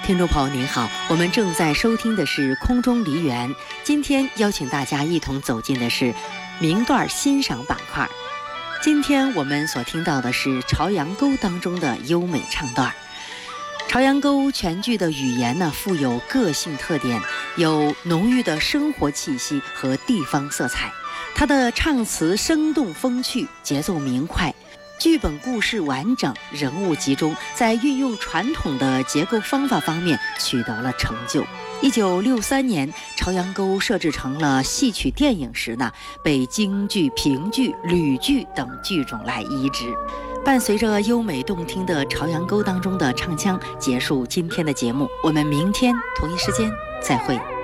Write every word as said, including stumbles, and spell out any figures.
听众朋友您好，我们正在收听的是空中梨园。今天邀请大家一同走进的是名段欣赏板块。今天我们所听到的是朝阳沟当中的优美唱段。朝阳沟全剧的语言呢，富有个性特点，有浓郁的生活气息和地方色彩。它的唱词生动风趣，节奏明快，剧本故事完整，人物集中，在运用传统的结构方法方面取得了成就。一九六三年，朝阳沟设置成了戏曲电影时呢，被京剧、评剧、吕剧等剧种来移植。伴随着优美动听的朝阳沟当中的唱腔，结束今天的节目。我们明天同一时间再会。